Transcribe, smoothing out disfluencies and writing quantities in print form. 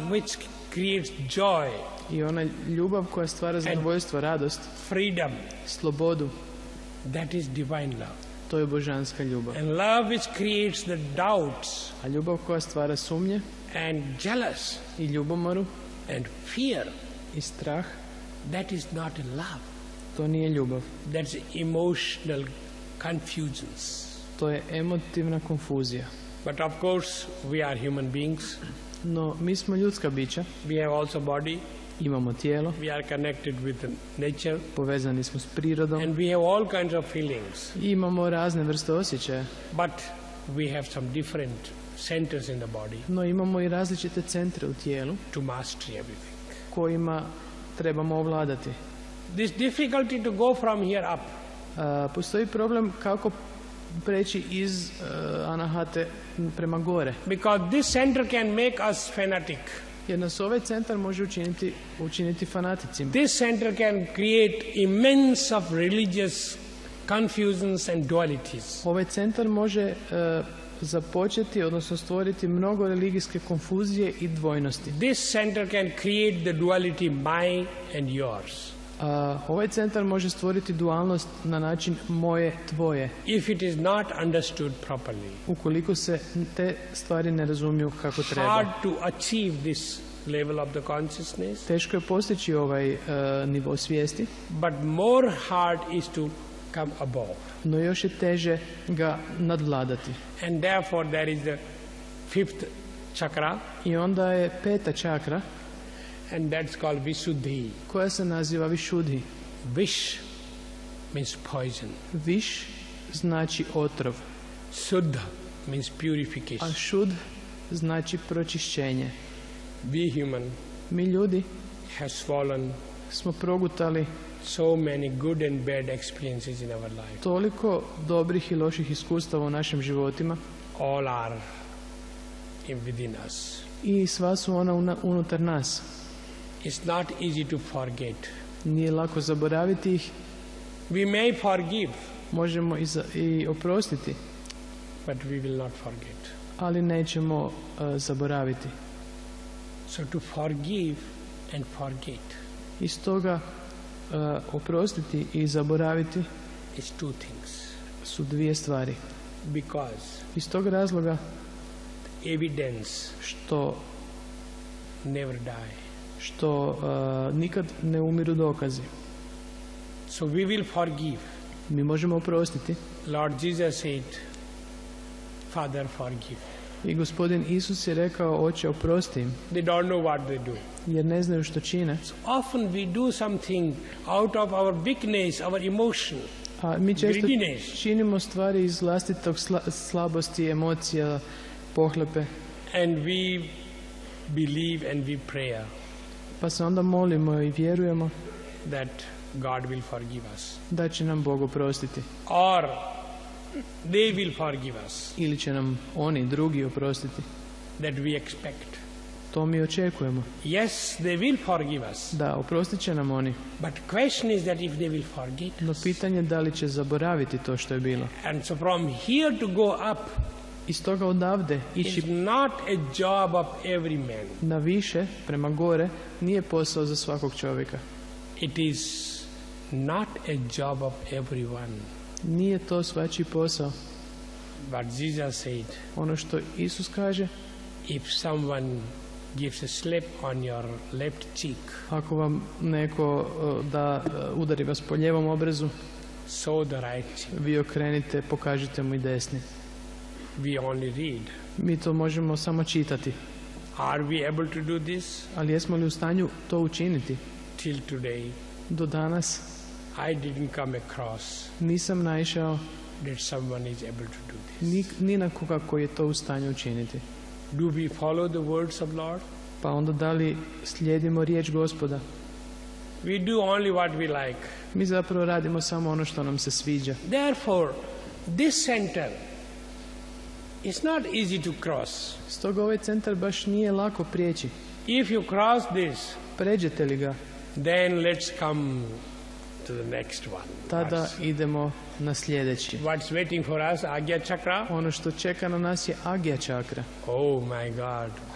which creates joy, I ona ljubav koja stvara zadovoljstvo, radost, freedom, slobodu, that is divine love. to je božanska ljubav. And love which creates the doubts A ljubav koja stvara sumnje and jealous i ljubomoru and fear, i strah, that is not love. to nije ljubav. That's emotional confusions. To je emotivna konfuzija. But of course, we are human beings. No, mi smo ljudska bića, We have also body. imamo tijelo, We are connected with the nature. povezani smo s prirodom And we have all kinds of feelings. i imamo razne vrste osjećaja. But we have some different centers in the body No, imamo i različite centre u tijelu to master everything. kojima trebamo ovladati. This difficulty to go from here up, Postoji problem kako preći iz anahate prema gore. because this center can make us fanatic. Jer nas ovaj centar može učiniti fanaticima. This center can create immense of religious confusions and dualities. Ovaj centar može započeti, odnosno stvoriti mnogo religijske konfuzije i dvojnosti. This center can create the duality my and yours. Ovaj centar može stvoriti dualnost na način moje, tvoje, if it is not understood properly. ukoliko se te stvari ne razumiju kako Hard treba. to achieve this level of the consciousness, Teško je postići ovaj nivo svijesti, but more hard is to come above. no još je teže ga nadvladati. And therefore there is the fifth chakra, I onda je peta čakra and that's called Visuddhi. koja se naziva Višudhi. Vish means poison. Viš znači otrov, Suddha means a purification. šud znači pročišćenje. We human Mi ljudi has fallen smo progutali so many good and bad experiences in our life. toliko dobrih i loših iskustava u našim životima All are within us. i sva su ona unutar nas. It's not easy to forget. Nije lako zaboraviti ih, We may forgive, možemo i oprostiti, but we will not forget. ali nećemo zaboraviti. So to forgive and forget I stoga oprostiti i zaboraviti is two things. su dvije stvari. Because Iz tog razloga evidence što never die. Nikad ne umiru dokazi. So we will forgive. Mi možemo oprostiti. Lord Jesus said, Father, forgive. I gospodin Isus je rekao, Oče, oprosti im, They don't know what they do. jer ne znaju što čine. So often we do something out of our weakness, our emotion. A mi često Greediness. činimo stvari iz vlastitog slabosti, emocija, pohlepe, And we believe and we pray pa se onda molimo i vjerujemo that God will forgive us. da će nam Bog oprostiti. Or they will forgive us. Ili će nam oni, drugi, oprostiti. That we expect. To mi očekujemo. Yes, they will forgive us. Da, oprostit će nam oni. But question is that if they will forget No us. pitanje je da li će zaboraviti to što je bilo. And so from here to go up I stoga odavde is ići not a job of every man. na više, prema gore, nije posao za svakog čovjeka. It is not a job of everyone. Nije to svačiji posao. But Jesus said, Ono što Isus kaže, if someone gives a slap on your left cheek, ako vam neko udari vas po lijevom obrezu, sow the right cheek. vi okrenite, pokažite mu i desni. We only read. Mi to možemo samo čitati. Are we able to do this? Ali jesmo li u stanju to učiniti? Till today, Do danas I didn't come across nisam naišao that someone is able to do this. ni na koga koji je to u stanju učiniti. Do we follow the words of Lord? Pa onda da li slijedimo riječ Gospoda? We do only what we like. Mi zapravo radimo samo ono što nam se sviđa. Therefore, this center is not easy to cross. Stoga ovaj centar baš nije lako prijeći. If you cross this, Pređete li ga, then let's come to the next one. tada idemo na sljedeći. What's waiting for us? Agya Chakra? Ono što čeka na nas je Agya čakra. Oh my God.